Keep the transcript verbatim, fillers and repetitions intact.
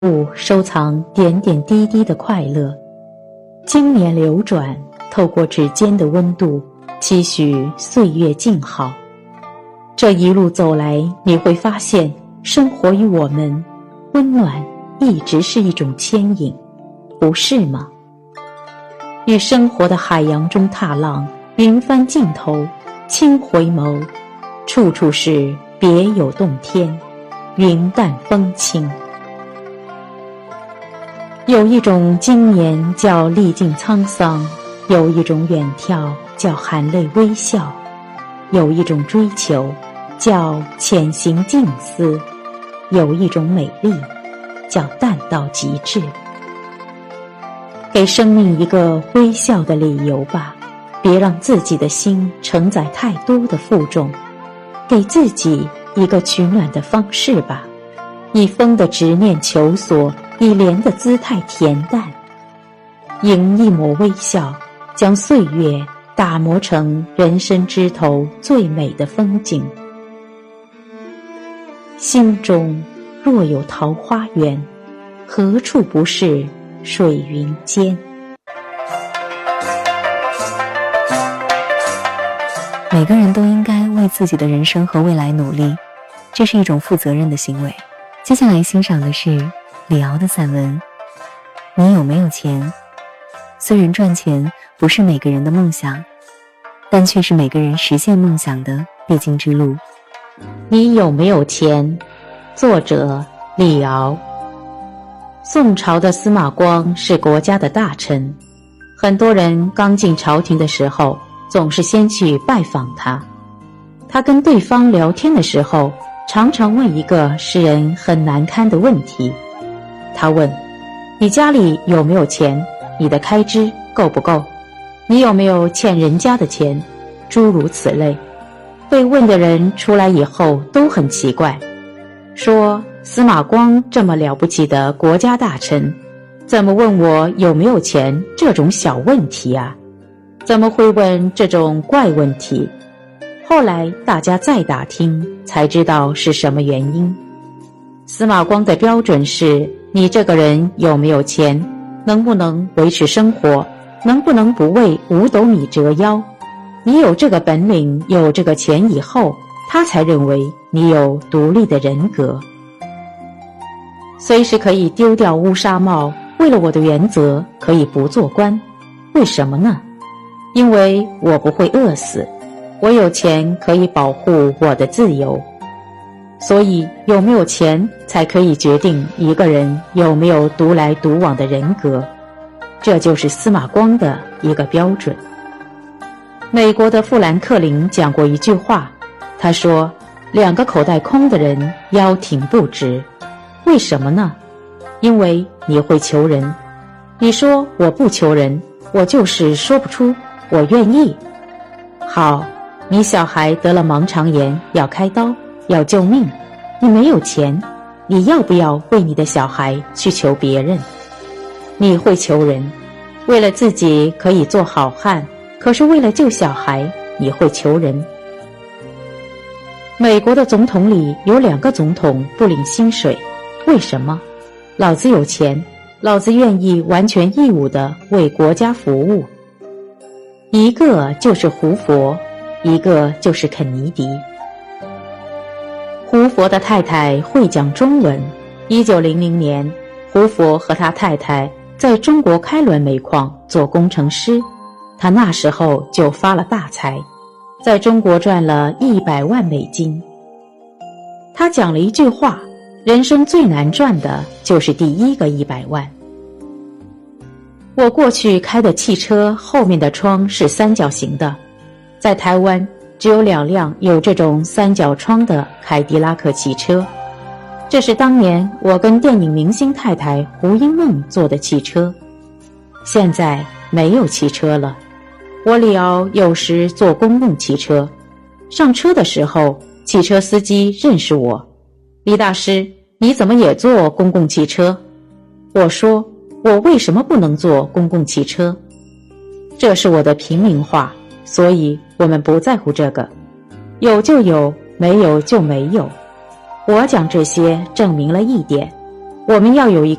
物收藏点点滴滴的快乐。经年流转，透过指尖的温度，期许岁月静好。这一路走来，你会发现，生活于我们，温暖一直是一种牵引，不是吗？于生活的海洋中踏浪，云帆尽头，轻回眸，处处是别有洞天，云淡风轻。有一种经年叫历尽沧桑，有一种远眺叫含泪微笑，有一种追求叫潜行静思，有一种美丽叫淡到极致。给生命一个微笑的理由吧，别让自己的心承载太多的负重，给自己一个取暖的方式吧，以风的执念求索，以莲的姿态恬淡，迎一抹微笑，将岁月打磨成人生枝头最美的风景。心中若有桃花源，何处不是水云间。 每个人都应该为自己的人生和未来努力，这是一种负责任的行为。接下来欣赏的是李敖的散文《你有没有钱》。虽然赚钱不是每个人的梦想，但却是每个人实现梦想的必经之路。 你有没有钱？作者李敖。宋朝的司马光是国家的大臣，很多人刚进朝廷的时候总是先去拜访他。他跟对方聊天的时候，常常问一个使人很难堪的问题。他问：你家里有没有钱？你的开支够不够？你有没有欠人家的钱？诸如此类。被问的人出来以后都很奇怪，说司马光这么了不起的国家大臣，怎么问我有没有钱这种小问题啊？怎么会问这种怪问题？后来大家再打听，才知道是什么原因。司马光的标准是，你这个人有没有钱，能不能维持生活，能不能不为五斗米折腰。你有这个本领，有这个钱以后，他才认为你有独立的人格。随时可以丢掉乌纱帽，为了我的原则可以不做官。为什么呢？因为我不会饿死，我有钱可以保护我的自由。所以有没有钱才可以决定一个人有没有独来独往的人格，这就是司马光的一个标准。美国的富兰克林讲过一句话，他说，两个口袋空的人腰挺不直。为什么呢？因为你会求人。你说我不求人，我就是说不出我愿意。好，你小孩得了盲肠炎，要开刀，要救命，你没有钱，你要不要为你的小孩去求别人？你会求人，为了自己可以做好汉，可是为了救小孩，你会求人。美国的总统里有两个总统不领薪水，为什么？老子有钱，老子愿意完全义务地为国家服务。一个就是胡佛，一个就是肯尼迪。胡佛的太太会讲中文。一九零零年，胡佛和他太太在中国开滦煤矿做工程师，他那时候就发了大财，在中国赚了一百万美金。他讲了一句话，人生最难赚的就是第一个一百万。我过去开的汽车后面的窗是三角形的，在台湾只有两辆有这种三角窗的凯迪拉克汽车，这是当年我跟电影明星太太胡因梦坐的汽车。现在没有汽车了，我李敖有时坐公共汽车，上车的时候汽车司机认识我，李大师，你怎么也坐公共汽车？我说，我为什么不能坐公共汽车？这是我的平民话，所以我们不在乎这个，有就有，没有就没有。我讲这些证明了一点， 我们要有一